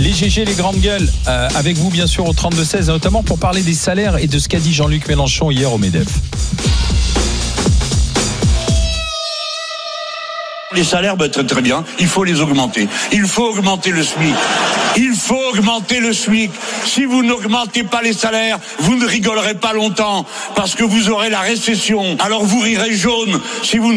Les GG, les grandes gueules, avec vous bien sûr au 32-16, notamment pour parler des salaires et de ce qu'a dit Jean-Luc Mélenchon hier au MEDEF. Les salaires, très bien, il faut les augmenter. Il faut augmenter le SMIC. Il faut augmenter le SMIC. Si vous n'augmentez pas les salaires, vous ne rigolerez pas longtemps, parce que vous aurez la récession. Alors vous rirez jaune si vous